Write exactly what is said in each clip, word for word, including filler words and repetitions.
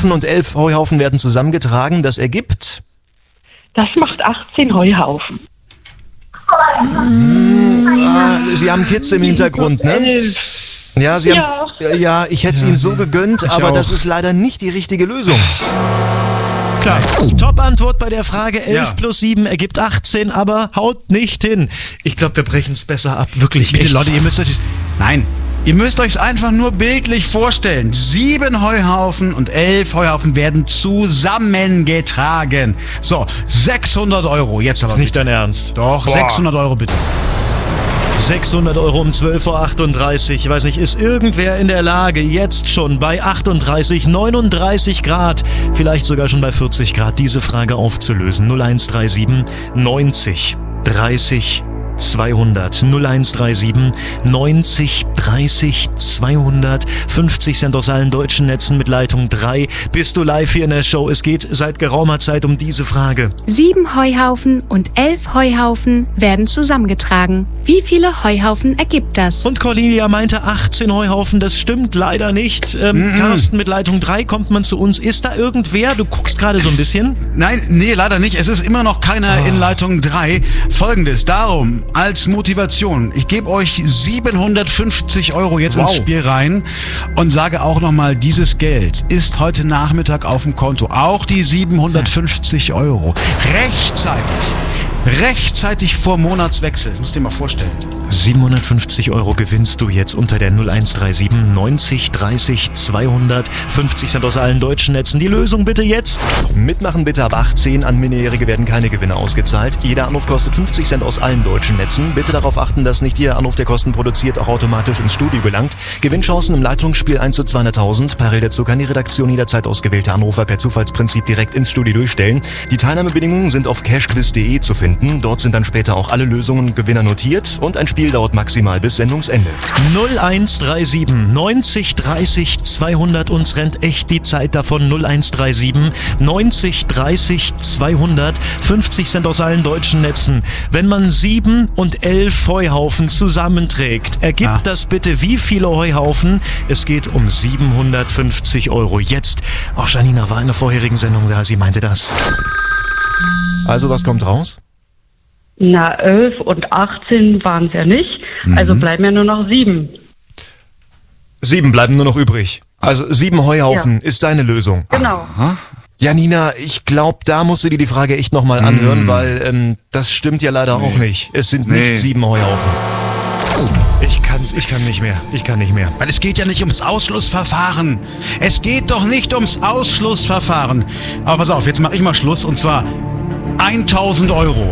Heuhaufen und elf Heuhaufen werden zusammengetragen. Das ergibt? Das macht achtzehn Heuhaufen. Ah, Sie haben Kids im Hintergrund, ne? Ja, Sie Ja. haben, ja, ich hätte es Ihnen so gegönnt, aber auch. das ist leider nicht die richtige Lösung. Klar. Top-Antwort bei der Frage elf Ja. plus sieben ergibt achtzehn, aber haut nicht hin. Ich glaube, wir brechen es besser ab. Wirklich, Bitte, echt. Leute, ihr müsst euch... Nein, ihr müsst euch es einfach nur bildlich vorstellen. Sieben Heuhaufen und elf Heuhaufen werden zusammengetragen. So, sechshundert Euro. Jetzt aber Nicht bitte. dein Ernst. Doch, Boah. sechshundert Euro bitte. sechshundert Euro um zwölf Uhr achtunddreißig. Ich weiß nicht, ist irgendwer in der Lage, jetzt schon bei achtunddreißig, neununddreißig Grad, vielleicht sogar schon bei vierzig Grad, diese Frage aufzulösen? null eins drei sieben neunzig dreißig zweihundert. null eins drei sieben neunzig dreißig zweihundert. fünfzig Cent aus allen deutschen Netzen mit Leitung drei. Bist du live hier in der Show? Es geht seit geraumer Zeit um diese Frage. Sieben Heuhaufen und elf Heuhaufen werden zusammengetragen. Wie viele Heuhaufen ergibt das? Und Cornelia meinte achtzehn Heuhaufen, das stimmt leider nicht. Ähm, Mhm. Carsten, mit Leitung drei kommt man zu uns. Ist da irgendwer? Du guckst gerade so ein bisschen. Nein, nee, leider nicht. Es ist immer noch keiner in Leitung drei. Folgendes, darum, als Motivation, ich gebe euch siebenhundertfünfzig Euro jetzt ins Wow. Spiel rein und sage auch nochmal, dieses Geld ist heute Nachmittag auf dem Konto. Auch die siebenhundertfünfzig Euro. Rechtzeitig. Rechtzeitig vor Monatswechsel. Das musst du dir mal vorstellen. siebenhundertfünfzig Euro gewinnst du jetzt unter der null eins drei sieben neunzig dreißig zweihundert. fünfzig Cent aus allen deutschen Netzen. Die Lösung bitte jetzt. Mitmachen bitte ab achtzehn. An Minderjährige werden keine Gewinne ausgezahlt. Jeder Anruf kostet fünfzig Cent aus allen deutschen Netzen. Bitte darauf achten, dass nicht jeder Anruf, der Kosten produziert, auch automatisch ins Studio gelangt. Gewinnchancen im Leitungsspiel eins zu zweihunderttausend. Parallel dazu kann die Redaktion jederzeit ausgewählte Anrufer per Zufallsprinzip direkt ins Studio durchstellen. Die Teilnahmebedingungen sind auf cashquiz punkt de zu finden. Dort sind dann später auch alle Lösungen und Gewinner notiert und ein Spiel dauert maximal bis Sendungsende. null eins drei sieben neunzig dreißig zweihundert. Uns rennt echt die Zeit davon. null eins drei sieben neunzig dreißig zweihundert. fünfzig Cent aus allen deutschen Netzen. Wenn man sieben und elf Heuhaufen zusammenträgt, ergibt Ah. das bitte wie viele Heuhaufen? Es geht um siebenhundertfünfzig Euro. Jetzt. Auch Janina war in der vorherigen Sendung da. Sie meinte das. Also was kommt raus? Na, elf und achtzehn waren es ja nicht. Also bleiben ja nur noch sieben. Sieben bleiben nur noch übrig. Also sieben Heuhaufen ist deine Lösung. Genau. Janina, ich glaube, da musst du dir die Frage echt nochmal anhören, weil ähm, das stimmt ja leider auch nicht. Es sind Nee. nicht sieben Heuhaufen. Ich kann, ich kann nicht mehr. Ich kann nicht mehr. Weil es geht ja nicht ums Ausschlussverfahren. Es geht doch nicht ums Ausschlussverfahren. Aber pass auf, jetzt mache ich mal Schluss und zwar tausend Euro.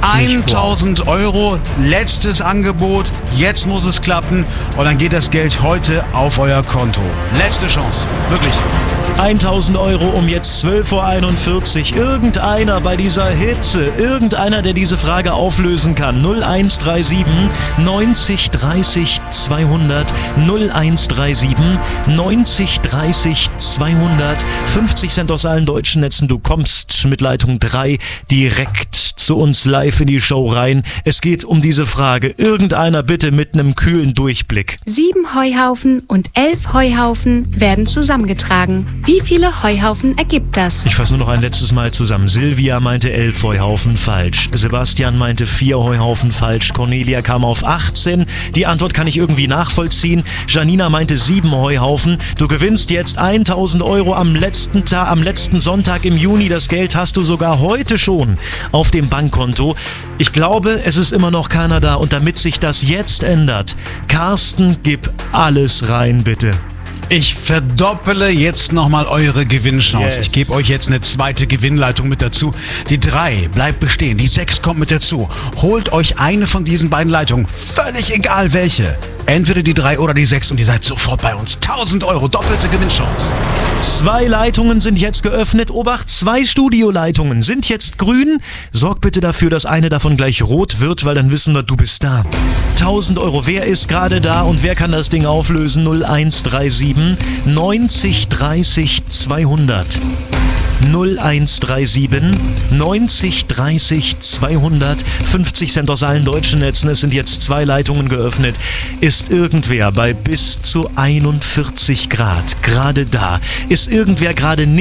tausend Euro, letztes Angebot, jetzt muss es klappen und dann geht das Geld heute auf euer Konto. Letzte Chance, wirklich. tausend Euro um jetzt zwölf Uhr einundvierzig. Irgendeiner bei dieser Hitze, irgendeiner, der diese Frage auflösen kann. null eins drei sieben neunzig dreißig zweihundert. null eins drei sieben neunzig dreißig zweihundert. fünfzig Cent aus allen deutschen Netzen. Du kommst mit Leitung drei direkt zu uns live in die Show rein. Es geht um diese Frage. Irgendeiner bitte mit einem kühlen Durchblick. Sieben Heuhaufen und elf Heuhaufen werden zusammengetragen. Wie viele Heuhaufen ergibt das? Ich fasse nur noch ein letztes Mal zusammen. Silvia meinte elf Heuhaufen falsch. Sebastian meinte vier Heuhaufen falsch. Cornelia kam auf achtzehn. Die Antwort kann ich irgendwie nachvollziehen. Janina meinte sieben Heuhaufen. Du gewinnst jetzt tausend Euro am letzten Tag, am letzten Sonntag im Juni. Das Geld hast du sogar heute schon auf dem Bankkonto. Ich glaube, es ist immer noch keiner da. Und damit sich das jetzt ändert, Carsten, gib alles rein, bitte. Ich verdoppele jetzt nochmal eure Gewinnchance. Yes. Ich gebe euch jetzt eine zweite Gewinnleitung mit dazu. Die drei bleibt bestehen, die sechs kommt mit dazu. Holt euch eine von diesen beiden Leitungen, völlig egal welche. Entweder die drei oder die sechs und ihr seid sofort bei uns. tausend Euro, doppelte Gewinnchance. Zwei Leitungen sind jetzt geöffnet. Obacht, zwei Studioleitungen sind jetzt grün. Sorg bitte dafür, dass eine davon gleich rot wird, weil dann wissen wir, du bist da. tausend Euro, wer ist gerade da und wer kann das Ding auflösen? null eins drei sieben neunzig dreißig zweihundert. null eins drei sieben neunzig dreißig zweihundert. fünfzig Cent aus allen deutschen Netzen. Es sind jetzt zwei Leitungen geöffnet. Ist irgendwer bei bis zu einundvierzig Grad gerade da? Ist irgendwer gerade nicht